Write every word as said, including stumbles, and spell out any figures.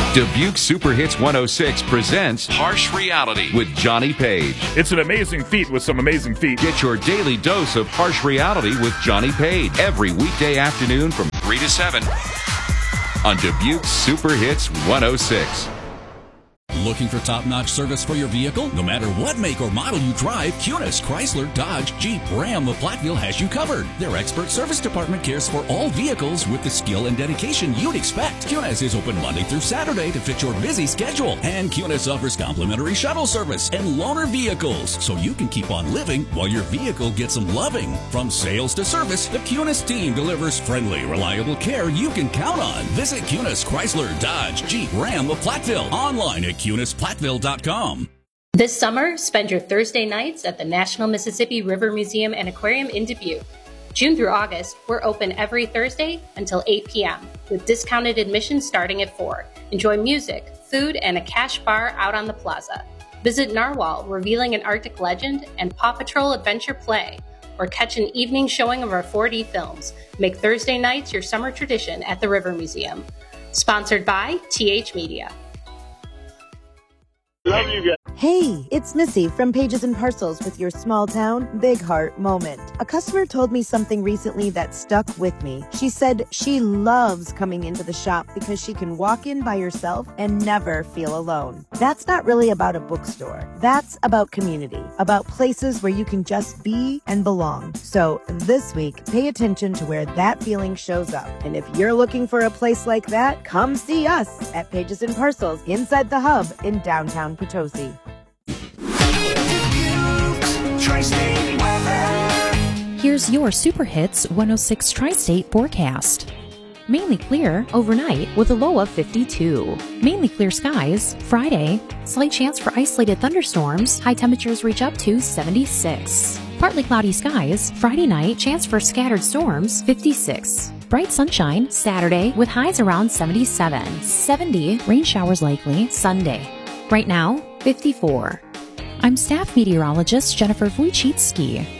Dubuque Super Hits one oh six presents Harsh Reality with Johnny Page. It's an amazing feat with some amazing feet. Get your daily dose of Harsh Reality with Johnny Page every weekday afternoon from three to seven on Dubuque Super Hits one oh six. Looking for top-notch service for your vehicle? No matter what make or model you drive, Kunes, Chrysler, Dodge, Jeep, Ram of Platteville has you covered. Their expert service department cares for all vehicles with the skill and dedication you'd expect. Kunes is open Monday through Saturday to fit your busy schedule. And Kunes offers complimentary shuttle service and loaner vehicles, so you can keep on living while your vehicle gets some loving. From sales to service, the Kunes team delivers friendly, reliable care you can count on. Visit Kunes, Chrysler, Dodge, Jeep, Ram of Platteville. Online at Kunes Platteville dot com. This summer, spend your Thursday nights at the National Mississippi River Museum and Aquarium in Dubuque. June through August, we're open every Thursday until eight p.m. with discounted admission starting at four. Enjoy music, food, and a cash bar out on the plaza. Visit Narwhal, revealing an Arctic legend, and Paw Patrol Adventure Play, or catch an evening showing of our four D films. Make Thursday nights your summer tradition at the River Museum. Sponsored by T H Media. Love you guys. Hey, it's Missy from Pages and Parcels with your small town, big heart moment. A customer told me something recently that stuck with me. She said she loves coming into the shop because she can walk in by herself and never feel alone. That's not really about a bookstore. That's about community, about places where you can just be and belong. So this week, pay attention to where that feeling shows up. And if you're looking for a place like that, come see us at Pages and Parcels inside the Hub in downtown Potosi. Here's your Super Hits one oh six Tri-State forecast. Mainly clear overnight with a low of fifty-two. Mainly clear skies Friday. Slight chance for isolated thunderstorms. High temperatures reach up to seventy-six. Partly cloudy skies Friday night. Chance for scattered storms fifty-six. Bright sunshine Saturday with highs around seventy-seven. seventy. Rain showers likely Sunday. Right now, fifty-four. I'm staff meteorologist Jennifer Wojcicki.